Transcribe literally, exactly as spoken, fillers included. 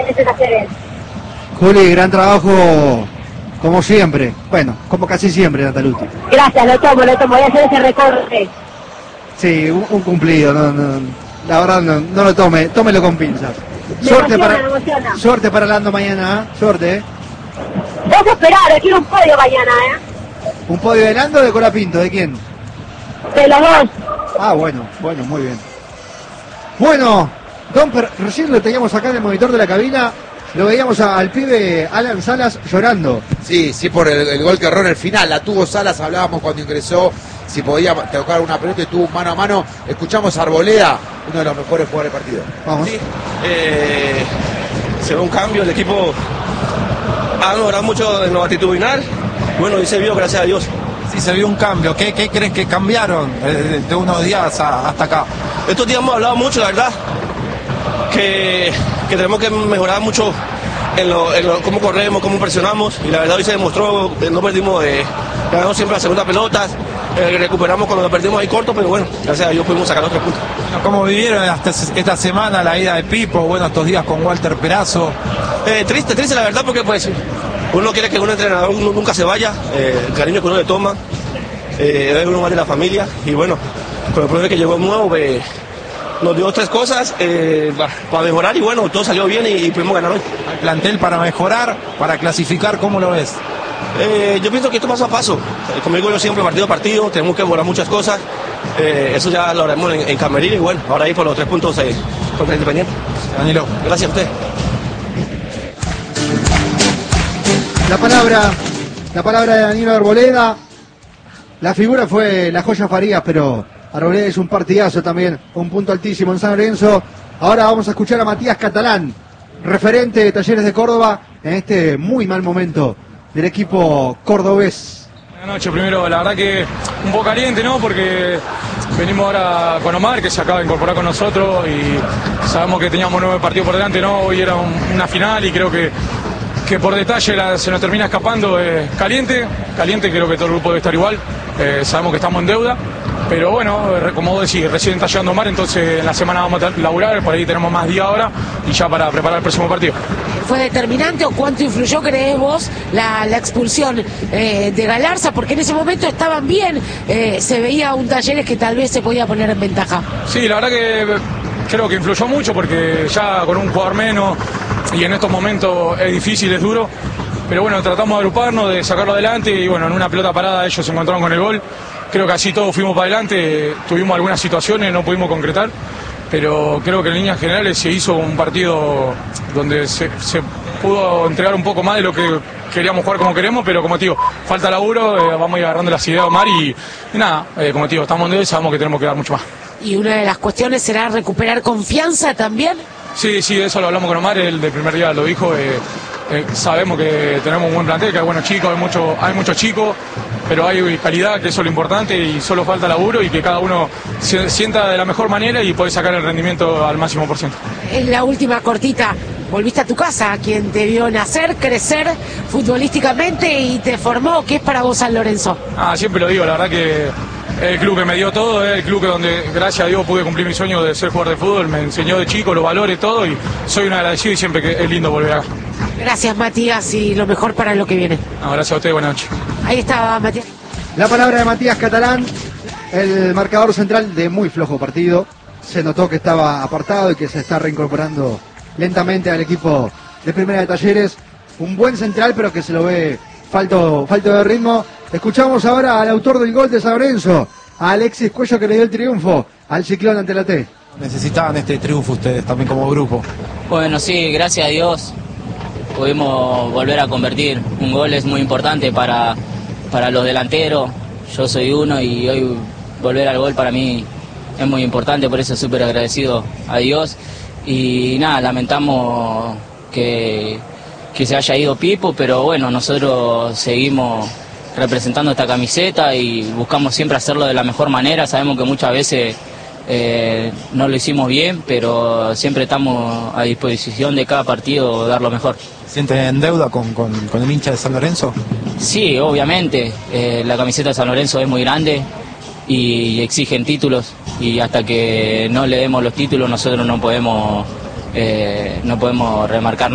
este Talleres. Juli, gran trabajo como siempre. Bueno, como casi siempre, Nataluti. Gracias, lo tomo, lo tomo. Voy a hacer ese recorte. Sí, un, un cumplido. No, no, la verdad, no, no lo tome. Tómelo con pinzas. Me Suerte emociona, para, me emociona. suerte para Lando mañana, ¿eh? Suerte, ¿eh? Vos esperar, quiero un podio mañana, ¿eh? ¿Un podio de Lando o de Colapinto? ¿De quién? De los dos. Ah, bueno, bueno, muy bien. Bueno, Don Per, recién lo teníamos acá en el monitor de la cabina, lo veíamos a, al pibe Alan Salas llorando. Sí, sí, por el, el gol que erró en el final, la tuvo Salas, hablábamos cuando ingresó, si podía tocar una pelota y tuvo un mano a mano. Escuchamos a Arboleda, uno de los mejores jugadores del partido. Vamos. Sí, eh, se ve un cambio, el equipo ha mejorado mucho en lo actitudinal, bueno, y se vio, gracias a Dios. Sí, se vio un cambio. ¿Qué, qué crees que cambiaron de, de unos días a, hasta acá? Estos días hemos hablado mucho, la verdad, que, que tenemos que mejorar mucho en, lo, en lo, cómo corremos, cómo presionamos, y la verdad hoy se demostró, eh, no perdimos, eh, ganamos siempre las segundas pelotas, eh, recuperamos cuando nos perdimos ahí corto, pero bueno, gracias a Dios pudimos sacar los tres puntos. ¿Cómo vivieron hasta esta semana la ida de Pipo? Bueno, estos días con Walter Perazo. Eh, triste, triste la verdad, porque pues uno quiere que un entrenador nunca se vaya, eh, el cariño que uno le toma, eh, es uno más de la familia, y bueno, con el profe que llegó nuevo, pues, nos dio tres cosas eh, para mejorar, y bueno, todo salió bien y, y pudimos ganar hoy. ¿Hay plantel para mejorar, para clasificar? ¿Cómo lo ves? Eh, yo pienso que esto paso a paso, eh, como digo yo siempre, partido a partido, tenemos que mejorar muchas cosas, eh, eso ya lo haremos en, en Camerino, y bueno, ahora ahí por los tres puntos eh, contra el Independiente. Danilo. Gracias a usted. La palabra, la palabra de Danilo Arboleda. La figura fue la Joya Farías, pero Arboleda es un partidazo también, un punto altísimo en San Lorenzo. Ahora vamos a escuchar a Matías Catalán, referente de Talleres de Córdoba, en este muy mal momento del equipo cordobés. Buenas noches, primero, la verdad que un poco caliente, ¿no? Porque venimos ahora con Omar, que se acaba de incorporar con nosotros, y sabemos que teníamos nueve partidos por delante, ¿no? Hoy era un, una final, y creo que que por detalle la, se nos termina escapando. Eh, caliente, caliente, creo que todo el grupo debe estar igual, eh, sabemos que estamos en deuda, pero bueno, como vos decís, recién está llegando Omar, entonces en la semana vamos a laburar, por ahí tenemos más días ahora, y ya para preparar el próximo partido. ¿Fue determinante o cuánto influyó, crees vos, la, la expulsión eh, de Galarza? Porque en ese momento estaban bien, eh, se veía un Talleres que tal vez se podía poner en ventaja. Sí, la verdad que creo que influyó mucho, porque ya con un jugador menos, y en estos momentos es difícil, es duro, pero bueno, tratamos de agruparnos, de sacarlo adelante, y bueno, en una pelota parada ellos se encontraron con el gol. Creo que así todos fuimos para adelante, tuvimos algunas situaciones, no pudimos concretar, pero creo que en líneas generales se hizo un partido donde se, se pudo entregar un poco más de lo que queríamos jugar como queremos, pero como te digo, falta laburo, eh, vamos a ir agarrando las ideas de Omar, y, y nada, eh, como te digo, estamos en deuda y sabemos que tenemos que dar mucho más. ¿Y una de las cuestiones será recuperar confianza también? Sí, sí, eso lo hablamos con Omar, el del primer día lo dijo. Eh, eh, sabemos que tenemos un buen plantel, que hay buenos chicos, hay muchos hay muchos chicos, pero hay calidad, que eso es lo importante, y solo falta laburo, y que cada uno se sienta de la mejor manera y puede sacar el rendimiento al máximo por ciento. Es la última cortita. Volviste a tu casa, quien te vio nacer, crecer futbolísticamente y te formó. ¿Qué es para vos San Lorenzo? Ah, siempre lo digo, la verdad que es el club que me dio todo, es el club que donde, gracias a Dios, pude cumplir mi sueño de ser jugador de fútbol, me enseñó de chico los valores, todo, y soy un agradecido, y siempre que es lindo volver acá. Gracias, Matías, y lo mejor para lo que viene. No, gracias a usted, buenas noches. Ahí estaba Matías. La palabra de Matías Catalán, el marcador central de muy flojo partido. Se notó que estaba apartado y que se está reincorporando lentamente al equipo de Primera de Talleres. Un buen central, pero que se lo ve falto, falto de ritmo. Escuchamos ahora al autor del gol de San Lorenzo, a Alexis Cuello, que le dio el triunfo al Ciclón ante la T. Necesitaban este triunfo ustedes también como grupo. Bueno, sí, gracias a Dios pudimos volver a convertir. Un gol es muy importante para, para los delanteros. Yo soy uno, y hoy volver al gol para mí es muy importante, por eso súper agradecido a Dios. Y nada, lamentamos que, que se haya ido Pipo, pero bueno, nosotros seguimos representando esta camiseta y buscamos siempre hacerlo de la mejor manera. Sabemos que muchas veces eh, no lo hicimos bien, pero siempre estamos a disposición de cada partido dar lo mejor. ¿Sienten en deuda con, con, con el hincha de San Lorenzo? Sí, obviamente, eh, la camiseta de San Lorenzo es muy grande y exigen títulos, y hasta que no le demos los títulos nosotros no podemos, eh, no podemos remarcar nada.